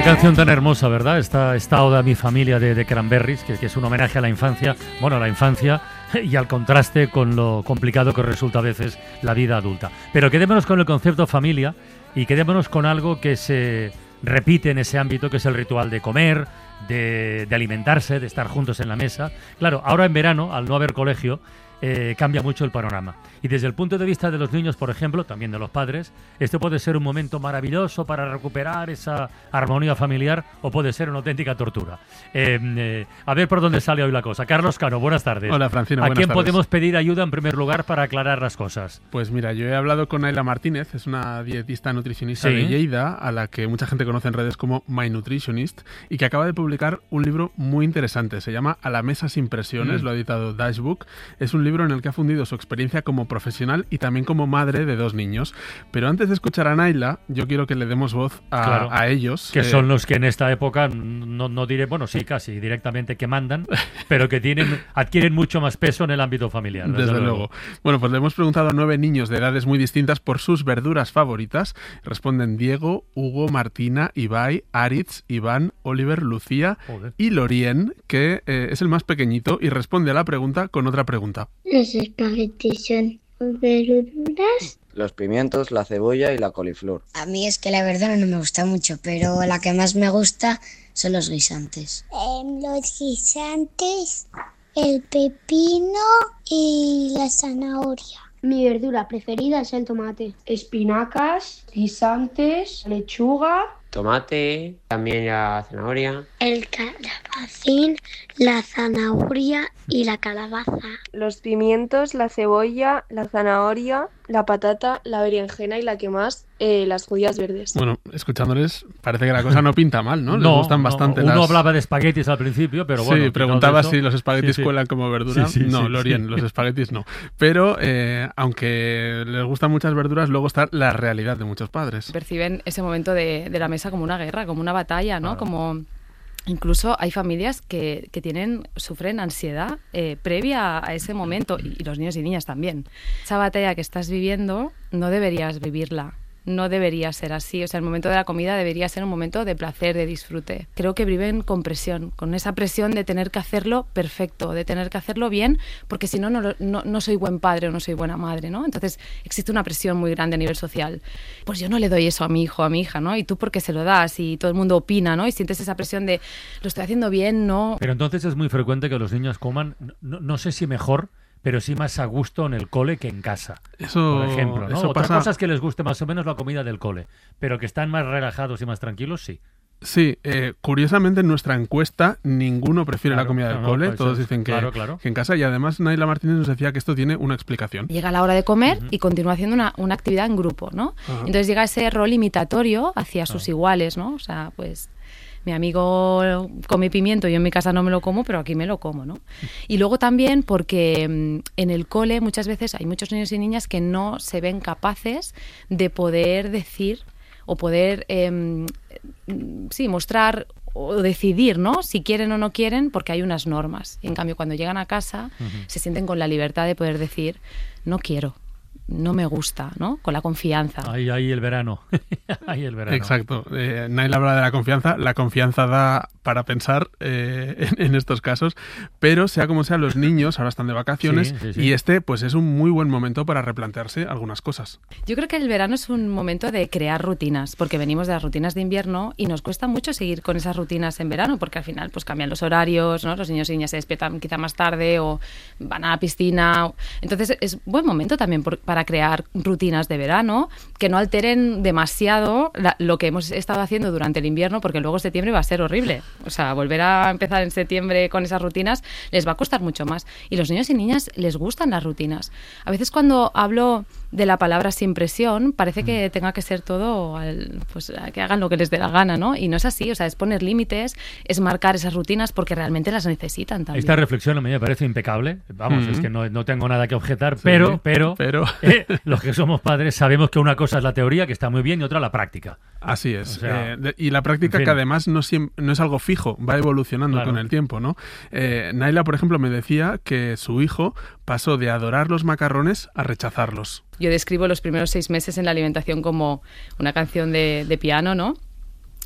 canción tan hermosa, ¿verdad? Esta Oda a mi familia de Cranberries, que es un homenaje a la infancia, y al contraste con lo complicado que resulta a veces la vida adulta. Pero quedémonos con el concepto familia y quedémonos con algo que se repite en ese ámbito, que es el ritual de comer, de alimentarse, de estar juntos en la mesa. Claro, ahora en verano, al no haber colegio, cambia mucho el panorama. Y desde el punto de vista de los niños, por ejemplo, también de los padres, este puede ser un momento maravilloso para recuperar esa armonía familiar o puede ser una auténtica tortura. A ver por dónde sale hoy la cosa. Carlos Cano, buenas tardes. Hola, Francino, ¿A buenas quién tardes. podemos pedir ayuda en primer lugar para aclarar las cosas? Pues mira, yo he hablado con Naila Martínez, es una dietista nutricionista Sí. de Lleida, a la que mucha gente conoce en redes como My Nutritionist, y que acaba de publicar un libro muy interesante. Se llama A la mesa sin presiones, lo ha editado Dashbook. Es un libro en el que ha fundido su experiencia como profesional y también como madre de 2 niños. Pero antes de escuchar a Naila, yo quiero que le demos voz a ellos. Que son los que en esta época, no diré, bueno, sí, casi directamente que mandan, pero que adquieren mucho más peso en el ámbito familiar. Desde luego. Bueno, pues le hemos preguntado a 9 niños de edades muy distintas por sus verduras favoritas. Responden Diego, Hugo, Martina, Ibai, Aritz, Iván, Oliver, Lucía y Lorien, que es el más pequeñito y responde a la pregunta con otra pregunta. Los espaguetis son verduras. Los pimientos, la cebolla y la coliflor. A mí es que la verdura no me gusta mucho, pero la que más me gusta son los guisantes. Los guisantes, el pepino y la zanahoria. Mi verdura preferida es el tomate. Espinacas, guisantes, lechuga. Tomate, también la zanahoria. El calabacín, la zanahoria y la calabaza. Los pimientos, la cebolla, la zanahoria, la patata, la berenjena y la que más, las judías verdes. Bueno, escuchándoles parece que la cosa no pinta mal, ¿no? Les gustan bastante Uno hablaba de espaguetis al principio, pero bueno. Sí, preguntaba si los espaguetis cuelan como verdura. No, Lorien, los espaguetis no. Pero aunque les gustan muchas verduras, luego está la realidad de muchos padres. Perciben ese momento de la mesa como una guerra, como una batalla, ¿no? Claro. Como incluso hay familias que sufren ansiedad previa a ese momento, y los niños y niñas también. Esa batalla que estás viviendo no deberías vivirla. No debería ser así. O sea, el momento de la comida debería ser un momento de placer, de disfrute. Creo que viven con presión, con esa presión de tener que hacerlo perfecto, de tener que hacerlo bien, porque si no soy buen padre o no soy buena madre, ¿no? Entonces existe una presión muy grande a nivel social. Pues yo no le doy eso a mi hijo, a mi hija, ¿no? Y tú porque se lo das y todo el mundo opina, ¿no? Y sientes esa presión de lo estoy haciendo bien, ¿no? Pero entonces es muy frecuente que los niños coman, no sé si mejor, pero sí más a gusto en el cole que en casa, por ejemplo, ¿no? Otra cosa es que les guste más o menos la comida del cole, pero que están más relajados y más tranquilos, sí. Sí, curiosamente en nuestra encuesta ninguno prefiere la comida del cole, todos dicen que en casa, y además Naila Martínez nos decía que esto tiene una explicación. Llega la hora de comer y continúa haciendo una actividad en grupo, ¿no? Entonces llega ese rol imitatorio hacia sus iguales, ¿no? O sea, pues mi amigo come pimiento, yo en mi casa no me lo como, pero aquí me lo como, ¿no? Y luego también porque en el cole muchas veces hay muchos niños y niñas que no se ven capaces de poder decir o poder mostrar o decidir, ¿no? Si quieren o no quieren, porque hay unas normas. Y en cambio, cuando llegan a casa, se sienten con la libertad de poder decir, no quiero, no me gusta, ¿no? Con la confianza. Ahí el verano. Ahí el verano. Exacto. Naila habla de la confianza. La confianza da para pensar en estos casos, pero sea como sea, los niños ahora están de vacaciones y este pues es un muy buen momento para replantearse algunas cosas. Yo creo que el verano es un momento de crear rutinas, porque venimos de las rutinas de invierno y nos cuesta mucho seguir con esas rutinas en verano, porque al final pues cambian los horarios, ¿no? Los niños y niñas se despiertan quizá más tarde o van a la piscina. Entonces es buen momento también para crear rutinas de verano que no alteren demasiado lo que hemos estado haciendo durante el invierno, porque luego septiembre va a ser horrible. O sea, volver a empezar en septiembre con esas rutinas les va a costar mucho más. Y los niños y niñas les gustan las rutinas. A veces cuando hablo de la palabra sin presión, parece que tenga que ser todo, pues que hagan lo que les dé la gana, ¿no? Y no es así. O sea, es poner límites, es marcar esas rutinas porque realmente las necesitan también. Esta reflexión a mí me parece impecable. Vamos, es que no tengo nada que objetar, pero los que somos padres sabemos que una cosa es la teoría, que está muy bien, y otra la práctica. Así es. O sea, y la práctica que además no es algo fijo, va evolucionando con el tiempo, ¿no? Naila, por ejemplo, me decía que su hijo pasó de adorar los macarrones a rechazarlos. Yo describo los primeros 6 meses en la alimentación como una canción de piano, ¿no?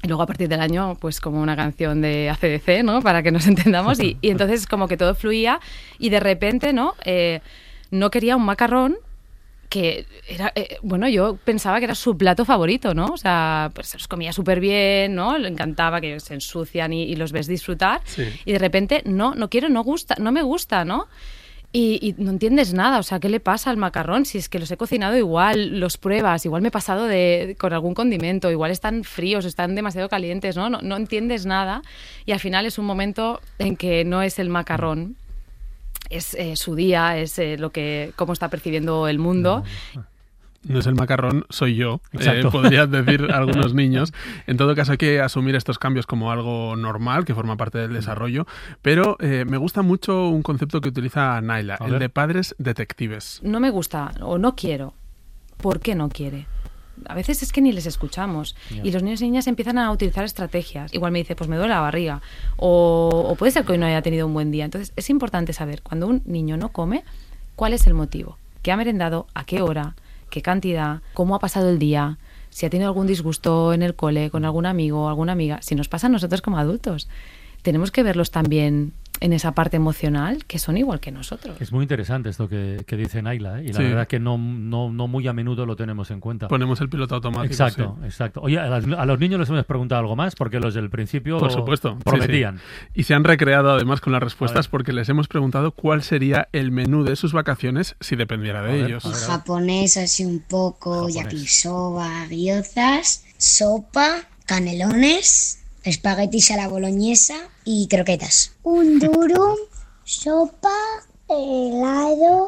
Y luego a partir del año, pues como una canción de AC/DC, ¿no? Para que nos entendamos. Y entonces como que todo fluía y de repente, ¿no? No quería un macarrón que era, bueno, yo pensaba que era su plato favorito, ¿no? O sea, pues se los comía súper bien, ¿no? Le encantaba que se ensucian y los ves disfrutar. Sí. Y de repente, no quiero, no me gusta, ¿no? Y no entiendes nada, o sea, ¿qué le pasa al macarrón? Si es que los he cocinado igual, los pruebas, igual me he pasado con algún condimento, igual están fríos, están demasiado calientes, ¿no? No entiendes nada y al final es un momento en que no es el macarrón, es su día, es cómo está percibiendo el mundo. No es el macarrón, soy yo, Exacto. podrían decir algunos niños. En todo caso, hay que asumir estos cambios como algo normal, que forma parte del desarrollo, pero me gusta mucho un concepto que utiliza Naila, el de padres detectives. No me gusta o no quiero. ¿Por qué no quiere? A veces es que ni les escuchamos y los niños y niñas empiezan a utilizar estrategias. Igual me dice, pues me duele la barriga o puede ser que hoy no haya tenido un buen día. Entonces es importante saber, cuando un niño no come, cuál es el motivo, qué ha merendado, a qué hora, qué cantidad, cómo ha pasado el día, si ha tenido algún disgusto en el cole, con algún amigo o alguna amiga. Si nos pasa a nosotros como adultos, tenemos que verlos también en esa parte emocional, que son igual que nosotros. Es muy interesante esto que dice Naila, y la Sí. verdad que no muy a menudo lo tenemos en cuenta. Ponemos el piloto automático. Exacto, sí. exacto. Oye, a los niños les hemos preguntado algo más, porque los del principio Por supuesto, prometían. sí, sí. Y se han recreado además con las respuestas porque les hemos preguntado cuál sería el menú de sus vacaciones si dependiera de ellos. Japonés así un poco, Japonés. yakisoba, gyozas, sopa, canelones, espaguetis a la boloñesa y croquetas. Un durum, sopa, helado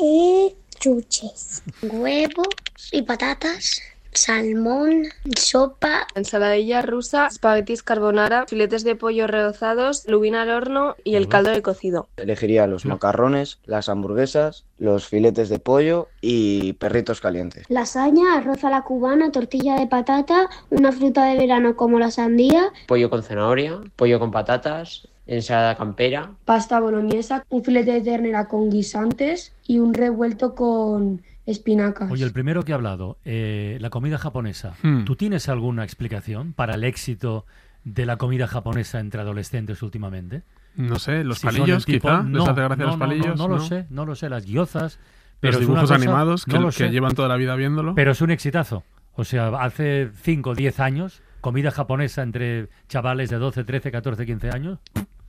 y chuches. Huevos y patatas, salmón, sopa. Ensaladilla rusa, espaguetis carbonara, filetes de pollo rehozados, lubina al horno y el caldo de cocido. Elegiría los macarrones, las hamburguesas, los filetes de pollo y perritos calientes. Lasaña, arroz a la cubana, tortilla de patata, una fruta de verano como la sandía, Pollo con zanahoria, pollo con patatas, ensalada campera. pasta boloñesa, un filete de ternera con guisantes y un revuelto con espinacas. Oye, el primero que ha hablado, la comida japonesa. ¿Tú tienes alguna explicación para el éxito de la comida japonesa entre adolescentes últimamente? No sé, los Si son palillos el tipo- quizá, no, ¿les hace gracia no, los palillos? No lo sé, las gyozas. Pero Los es una dibujos cosa- animados no lo que sé. llevan toda la vida viéndolo. Pero es un exitazo. O sea, hace 5 o 10 años, comida japonesa entre chavales de 12, 13, 14, 15 años.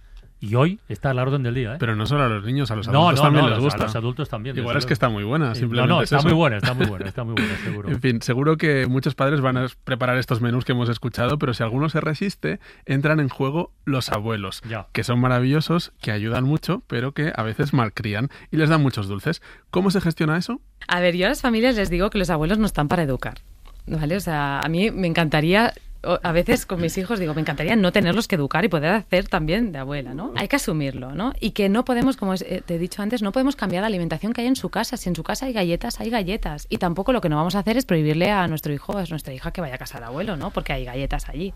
Y hoy está a la orden del día, ¿eh? Pero no solo a los niños, a los adultos también les gusta. A los adultos también. Igual desde es que está muy buena, luego. simplemente No, es está eso. muy buena, seguro. En fin, seguro que muchos padres van a preparar estos menús que hemos escuchado, pero si alguno se resiste, entran en juego los abuelos, Ya. que son maravillosos, que ayudan mucho, pero que a veces malcrían y les dan muchos dulces. ¿Cómo se gestiona eso? A ver, yo a las familias les digo que los abuelos no están para educar, ¿vale? O sea, a mí me encantaría, a veces con mis hijos digo, me encantaría no tenerlos que educar y poder hacer también de abuela, ¿no? Hay que asumirlo, ¿no? Y que no podemos, como te he dicho antes, no podemos cambiar la alimentación que hay en su casa. Si en su casa hay galletas, hay galletas. Y tampoco lo que no vamos a hacer es prohibirle a nuestro hijo o a nuestra hija que vaya a casa del abuelo, ¿no? Porque hay galletas allí.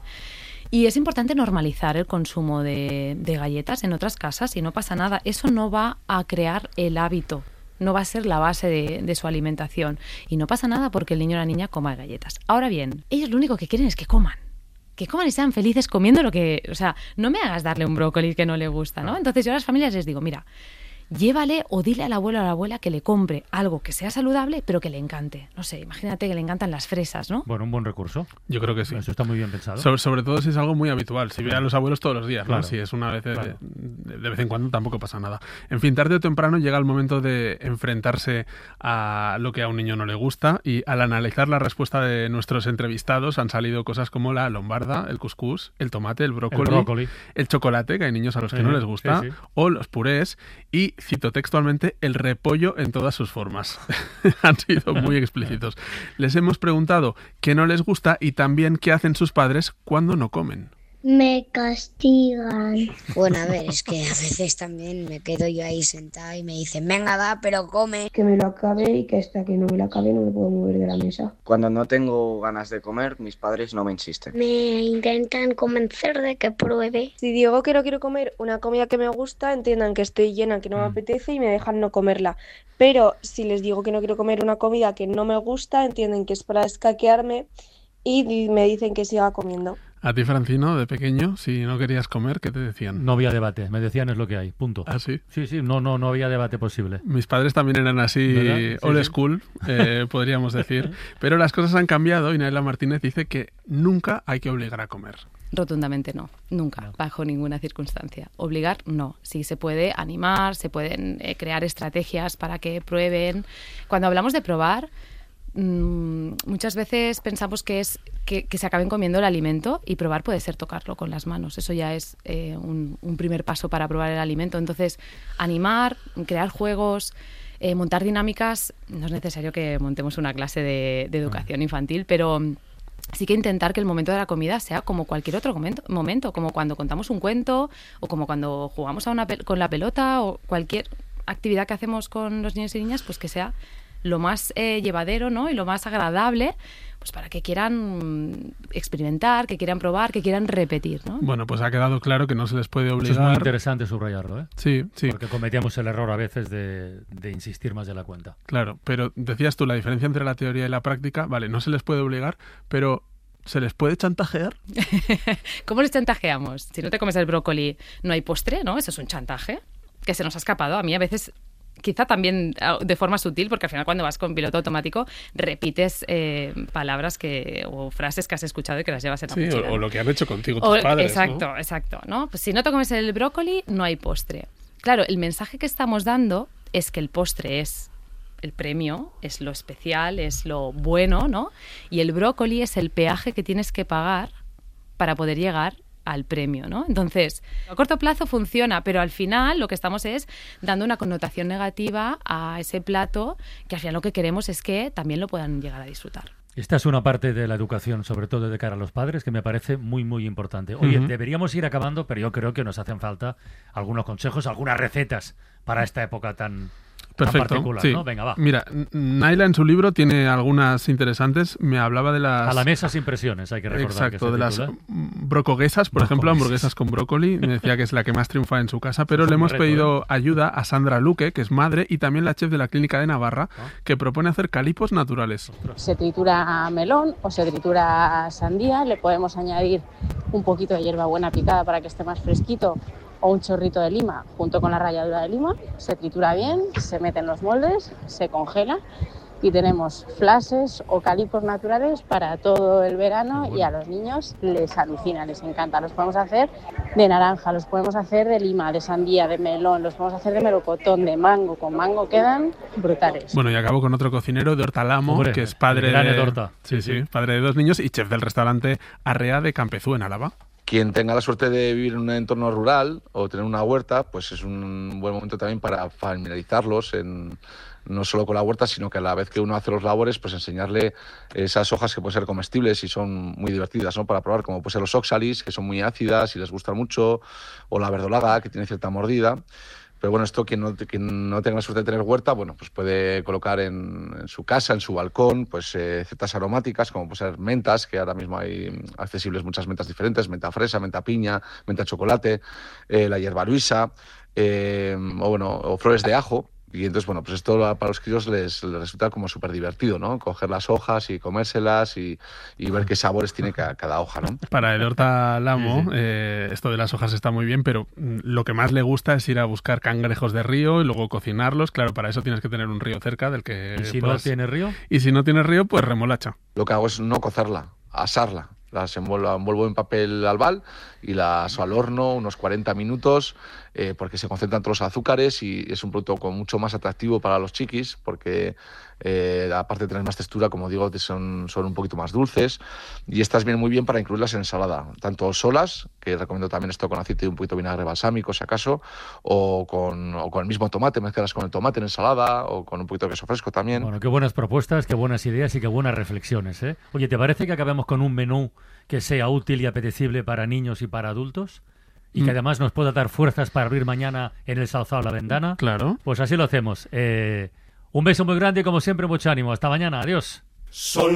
Y es importante normalizar el consumo de galletas en otras casas y no pasa nada. Eso no va a crear el hábito. No va a ser la base de su alimentación. Y no pasa nada porque el niño o la niña coma galletas. Ahora bien, ellos lo único que quieren es que coman. Que coman y sean felices comiendo lo que... O sea, no me hagas darle un brócoli que no le gusta, ¿no? Entonces yo a las familias les digo, mira, llévale o dile al abuelo o a la abuela que le compre algo que sea saludable, pero que le encante. No sé, imagínate que le encantan las fresas, ¿no? Bueno, un buen recurso. Yo creo que sí. Eso está muy bien pensado. Sobre todo si es algo muy habitual, si ve a los abuelos todos los días, ¿no? Claro. Si es una vez Claro. de vez en cuando tampoco pasa nada. En fin, tarde o temprano llega el momento de enfrentarse a lo que a un niño no le gusta y al analizar la respuesta de nuestros entrevistados han salido cosas como la lombarda, el cuscús, el tomate, el brócoli, el chocolate, que hay niños a los que no les gusta, sí, sí. o los purés y, cito textualmente, el repollo en todas sus formas. Han sido muy explícitos. Les hemos preguntado qué no les gusta y también qué hacen sus padres cuando no comen. Me castigan. Bueno, a ver, es que a veces también me quedo yo ahí sentada y me dicen, venga, va, pero come. Que me lo acabe y que hasta que no me lo acabe no me puedo mover de la mesa. Cuando no tengo ganas de comer, mis padres no me insisten. Me intentan convencer de que pruebe. Si digo que no quiero comer una comida que me gusta, entiendan que estoy llena, que no me apetece y me dejan no comerla. Pero si les digo que no quiero comer una comida que no me gusta, entienden que es para escaquearme y me dicen que siga comiendo. A ti, Francino, de pequeño, si no querías comer, ¿qué te decían? No había debate, me decían es lo que hay, punto. ¿Ah, sí? Sí, no había debate posible. Mis padres también eran así, ¿verdad? old Sí. school, podríamos decir. Pero las cosas han cambiado y Naila Martínez dice que nunca hay que obligar a comer. Rotundamente no, nunca, No. bajo ninguna circunstancia. Obligar, no. Sí se puede animar, se pueden crear estrategias para que prueben. Cuando hablamos de probar, muchas veces pensamos que es que se acaben comiendo el alimento, y probar puede ser tocarlo con las manos. Eso ya es un primer paso para probar el alimento. Entonces, animar, crear juegos, montar dinámicas. No es necesario que montemos una clase de educación infantil, pero sí que intentar que el momento de la comida sea como cualquier otro momento, como cuando contamos un cuento o como cuando jugamos con la pelota, o cualquier actividad que hacemos con los niños y niñas, pues que sea lo más llevadero, ¿no? Y lo más agradable, pues para que quieran experimentar, que quieran probar, que quieran repetir, ¿no? Bueno, pues ha quedado claro que no se les puede Eso obligar. es muy interesante subrayarlo, ¿eh? Sí, sí. Porque cometíamos el error a veces de insistir más de la cuenta. Claro, pero decías tú, la diferencia entre la teoría y la práctica, vale, no se les puede obligar, pero ¿se les puede chantajear? ¿Cómo les chantajeamos? Si no te comes el brócoli, no hay postre, ¿no? Eso es un chantaje que se nos ha escapado. A mí a veces, quizá también de forma sutil, porque al final cuando vas con piloto automático repites palabras o frases que has escuchado y que las llevas en la Sí, mochila. o lo que han hecho contigo tus padres, exacto, ¿no? exacto, ¿no? Pues si no te comes el brócoli, no hay postre. Claro, el mensaje que estamos dando es que el postre es el premio, es lo especial, es lo bueno, ¿no? Y el brócoli es el peaje que tienes que pagar para poder llegar al premio, ¿no? Entonces, a corto plazo funciona, pero al final lo que estamos es dando una connotación negativa a ese plato, que al final lo que queremos es que también lo puedan llegar a disfrutar. Esta es una parte de la educación, sobre todo de cara a los padres, que me parece muy, muy importante. Oye, deberíamos ir acabando, pero yo creo que nos hacen falta algunos consejos, algunas recetas para esta época tan particular, sí. ¿no? Venga, va. Mira, Naila en su libro tiene algunas interesantes. Me hablaba de las... A la mesa sin presiones, hay que recordar. Exacto, que de las titula. brocoguesas, por ejemplo, hamburguesas con brócoli. Me decía que es la que más triunfa en su casa, pero Es le un hemos reto, pedido ayuda a Sandra Luque, que es madre y también la chef de la Clínica de Navarra, que propone hacer calipos naturales. Se tritura melón o se tritura sandía, le podemos añadir un poquito de hierbabuena picada para que esté más fresquito, o un chorrito de lima junto con la ralladura de lima. Se tritura bien, se mete en los moldes, se congela y tenemos flashes o calipos naturales para todo el verano, y a los niños les alucina, les encanta. Los podemos hacer de naranja, los podemos hacer de lima, de sandía, de melón, los podemos hacer de melocotón, de mango. Con mango quedan brutales. Bueno, y acabo con otro cocinero de Hortalamo, Hombre, que es padre el gran de... Edorta. Sí, padre de 2 niños y chef del restaurante Arrea de Campezú, en Álava. Quien tenga la suerte de vivir en un entorno rural o tener una huerta, pues es un buen momento también para familiarizarlos no solo con la huerta, sino que a la vez que uno hace los labores, pues enseñarle esas hojas que pueden ser comestibles y son muy divertidas, ¿no? Para probar, como pueden ser los oxalis, que son muy ácidas y les gustan mucho, o la verdolaga, que tiene cierta mordida. Pero bueno, esto quien no tenga la suerte de tener huerta, bueno, pues puede colocar en su casa, en su balcón, pues ciertas aromáticas, como pueden ser mentas, que ahora mismo hay accesibles muchas mentas diferentes, menta fresa, menta piña, menta chocolate, la hierba luisa, o flores de ajo. Y entonces, bueno, pues esto para los críos les resulta como súper divertido, ¿no? Coger las hojas y comérselas y ver qué sabores tiene cada hoja, ¿no? Para el Hortalamo, esto de las hojas está muy bien, pero lo que más le gusta es ir a buscar cangrejos de río y luego cocinarlos. Claro, para eso tienes que tener un río cerca del que... ¿Y si no tiene río? Y si no tiene río, pues remolacha. Lo que hago es no cocerla, asarla. Las envuelvo en papel albal y las al horno unos 40 minutos porque se concentran todos los azúcares y es un producto mucho más atractivo para los chiquis porque aparte de tener más textura, como digo, son un poquito más dulces y estas vienen muy bien para incluirlas en ensalada, tanto solas, que recomiendo también esto con aceite y un poquito de vinagre balsámico si acaso, o con el mismo tomate, mezclarlas con el tomate en ensalada o con un poquito de queso fresco también. Bueno, qué buenas propuestas, qué buenas ideas y qué buenas reflexiones, ¿eh? Oye, ¿te parece que acabemos con un menú que sea útil y apetecible para niños y para adultos? Y que además nos pueda dar fuerzas para abrir mañana en el Salzao la Vendana. Claro. Pues así lo hacemos. Un beso muy grande y como siempre mucho ánimo. Hasta mañana. Adiós.